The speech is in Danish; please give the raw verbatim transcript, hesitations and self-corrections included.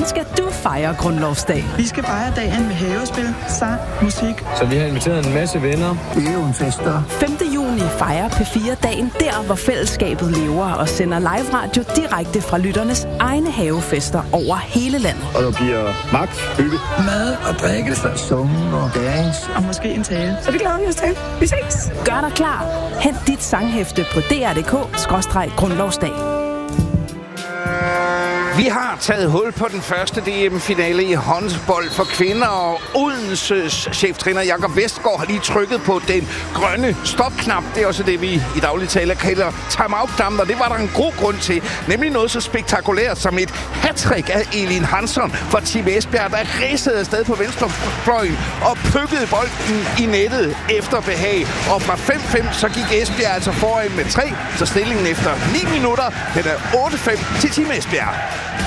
Hvordan skal du fejre grundlovsdag? Vi skal fejre dagen med havespil, sang, musik. Så vi har inviteret en masse venner. Det er jo en fester. femte juni fejrer P fire dagen der, hvor fællesskabet lever og sender live radio direkte fra lytternes egne havefester over hele landet. Og der bliver max, hygge, mad og drikke, sunge og dans. Og måske en tale. Så det glæder vi os til. Vi ses. Gør dig klar. Hent dit sanghæfte på d r punktum d k skråstreg grundlovsdag. Vi har taget hul på den første D M-finale i håndbold for kvinder, og Odenses cheftræner Jakob Vestgaard har lige trykket på den grønne stopknap. Det er også det, vi i daglig tale kalder timeout-knappen, og det var der en god grund til. Nemlig noget så spektakulært som et hattrick af Elin Hansson fra Team Esbjerg, der ræsede afsted på venstrefløjen og plukkede bolden i nettet efter behag. Og fra fem fem så gik Esbjerg altså foran med tre, så stillingen efter ni minutter, den er otte fem til Team Esbjerg.